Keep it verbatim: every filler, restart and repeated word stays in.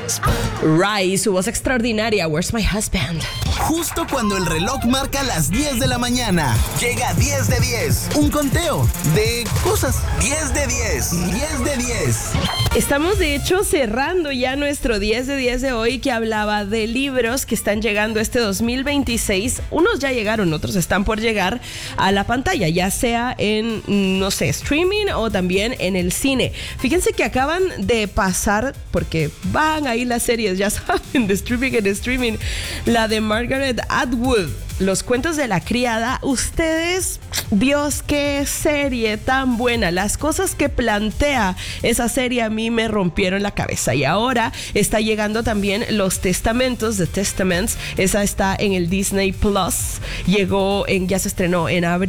Rai, su voz extraordinaria, Where's My Husband. Justo cuando el reloj marca las diez de la mañana, llega diez de diez, un conteo de cosas. diez de diez, diez de diez. Estamos de hecho cerrando ya nuestro diez de diez de hoy, que hablaba de libros que están llegando este dos mil veintiséis. Unos ya llegaron, otros están por llegar a la pantalla, ya sea en, no sé, streaming o también en el cine. Fíjense que acaban de pasar, porque van ahí las series, ya saben, de streaming en streaming, la de Margaret Atwood, Los cuentos de la criada. Ustedes, Dios, qué serie tan buena. Las cosas que plantea esa serie a mí me rompieron la cabeza. Y ahora está llegando también Los Testamentos, The Testaments. Esa está en el Disney Plus. Llegó en, ya se estrenó en abril.